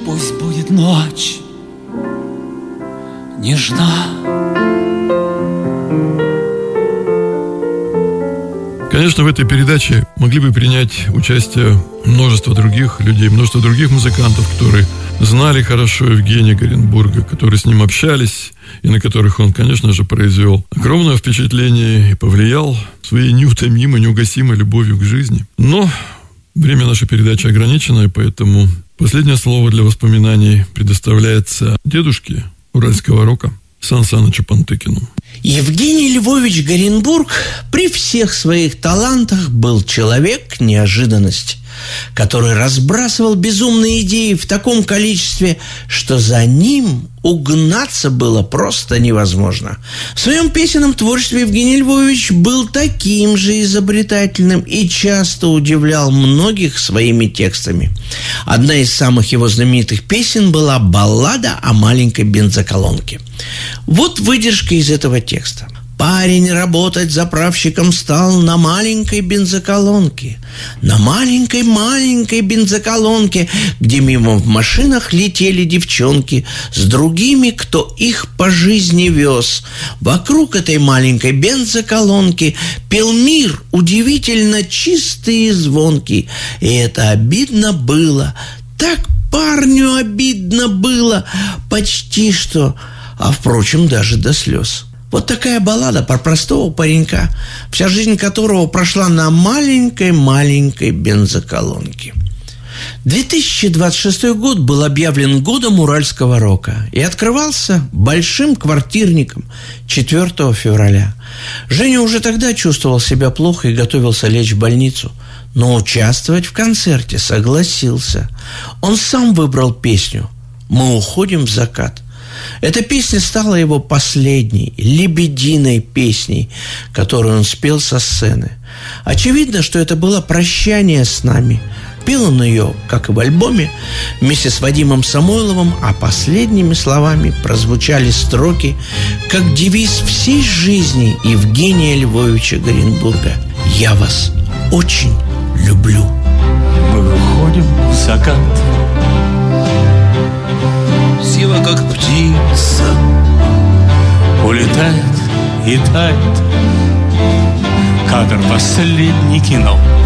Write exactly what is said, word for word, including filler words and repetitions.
Пусть будет ночь нежна. Конечно, в этой передаче могли бы принять участие множество других людей, множество других музыкантов, которые знали хорошо Евгения Горенбурга, которые с ним общались, и на которых он, конечно же, произвел огромное впечатление и повлиял своей неутомимой, неугасимой любовью к жизни. Но время нашей передачи ограничено, и поэтому последнее слово для воспоминаний предоставляется дедушке уральского рока Сан Санычу Пантыкину. Евгений Львович Горенбург при всех своих талантах был человек неожиданности, который разбрасывал безумные идеи в таком количестве, что за ним угнаться было просто невозможно. В своем песенном творчестве Евгений Львович был таким же изобретательным и часто удивлял многих своими текстами. Одна из самых его знаменитых песен была «Баллада о маленькой бензоколонке». Вот выдержка из этого текста. Парень работать заправщиком стал на маленькой бензоколонке. На маленькой-маленькой бензоколонке, где мимо в машинах летели девчонки с другими, кто их по жизни вез. Вокруг этой маленькой бензоколонки пел мир удивительно чистый и звонкий. И это обидно было. Так парню обидно было. Почти что, а впрочем, даже до слез. Вот такая баллада про простого паренька, вся жизнь которого прошла на маленькой-маленькой бензоколонке. две тысячи двадцать шестой год был объявлен годом уральского рока и открывался большим квартирником четвёртого февраля. Женя уже тогда чувствовал себя плохо и готовился лечь в больницу, но участвовать в концерте согласился. Он сам выбрал песню «Мы уходим в закат». Эта песня стала его последней, лебединой песней, которую он спел со сцены. Очевидно, что это было прощание с нами. Пел он ее, как и в альбоме, вместе с Вадимом Самойловым, а последними словами прозвучали строки, как девиз всей жизни Евгения Львовича Горенбурга: «Я вас очень люблю». Мы выходим в закат, сила, как птица, улетает и тает. Кадр последний кино.